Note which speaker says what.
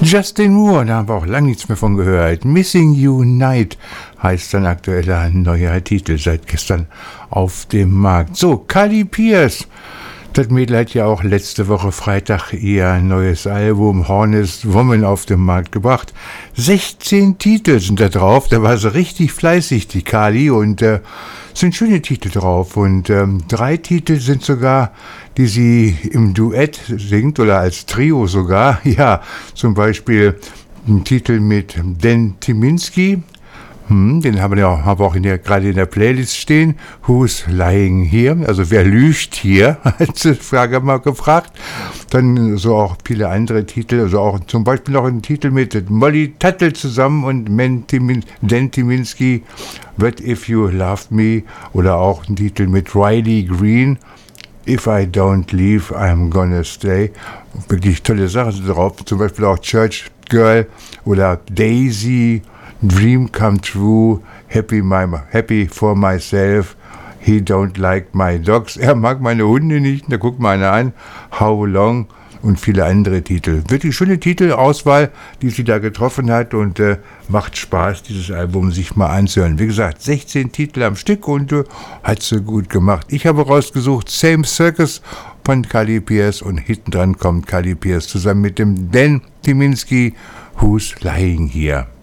Speaker 1: Justin Moore, da haben wir auch lange nichts mehr von gehört. Missing You Night heißt sein aktueller neuer Titel, seit gestern auf dem Markt. So, Carly Pearce. Das Mädel hat ja auch letzte Woche Freitag ihr neues Album Honest Woman auf den Markt gebracht. 16 Titel sind da drauf, da war sie richtig fleißig, die Carly, und sind schöne Titel drauf. Und 3 Titel sind sogar, die sie im Duett singt oder als Trio sogar. Ja, zum Beispiel ein Titel mit Dan Tyminski. Den haben wir auch gerade in der Playlist stehen. Who's lying here? Also wer lügt hier? Als Frage mal gefragt. Dann so auch viele andere Titel, also auch zum Beispiel noch ein Titel mit Molly Tuttle zusammen und Dan Tyminski, What If You Loved Me? Oder auch ein Titel mit Riley Green, If I Don't Leave, I'm Gonna Stay. Wirklich tolle Sachen sind drauf. Zum Beispiel auch Church Girl oder Daisy, Dream Come True, Happy for Myself, He Don't Like My Dogs, er mag meine Hunde nicht, da guckt mal einer an, How Long und viele andere Titel. Wirklich schöne Titelauswahl, die sie da getroffen hat, und macht Spaß, dieses Album sich mal anzuhören. Wie gesagt, 16 Titel am Stück, und hat sie gut gemacht. Ich habe rausgesucht Same Circus von Carly Pearce, und hinten dran kommt Carly Pearce zusammen mit dem Dan Tyminski, Who's Lying Here?